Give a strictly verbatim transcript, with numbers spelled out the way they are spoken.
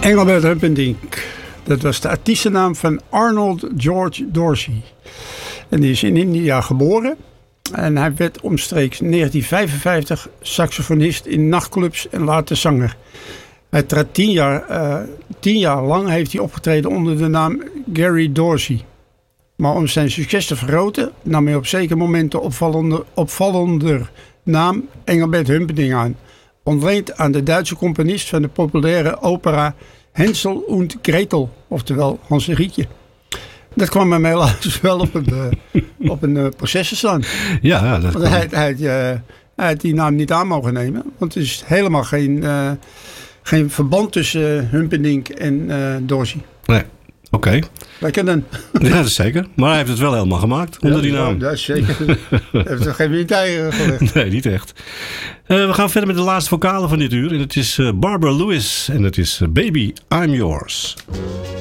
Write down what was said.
Engelbert Humperdinck. Dat was de artiestennaam van Arnold George Dorsey. En die is in India geboren. En hij werd omstreeks negentien vijfenvijftig saxofonist in nachtclubs en later zanger. Hij trad tien jaar, uh, tien jaar lang heeft hij opgetreden onder de naam Gary Dorsey. Maar om zijn succes te vergroten nam hij op zekere momenten opvallender, opvallender naam Engelbert Humperdinck aan. Ontleend aan de Duitse componist van de populaire opera Hansel und Gretel, oftewel Hans en Grietje. Dat kwam hem helaas wel op een, uh, op een uh, proces te staan. Ja, dat want hij, hij, uh, hij had die naam niet aan mogen nemen. Want er is helemaal geen, uh, geen verband tussen uh, Humperdinck en uh, Dorsey. Nee, oké. Okay. Lekker dan. Ja, dat is zeker. Maar hij heeft het wel helemaal gemaakt onder ja, die naam. Ja, dat is zeker. Hij heeft er geen winter gelegd. Nee, niet echt. Uh, we gaan verder met de laatste vocale van dit uur. En het is uh, Barbara Lewis. En het is uh, Baby, I'm Yours.